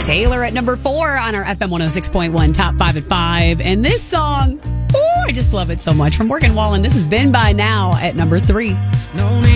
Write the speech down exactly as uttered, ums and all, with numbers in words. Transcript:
Taylor at number four on our F M one oh six point one Top five at five. And this song, oh, I just love it so much. From Morgan Wallen, this has been By Now at number three. No need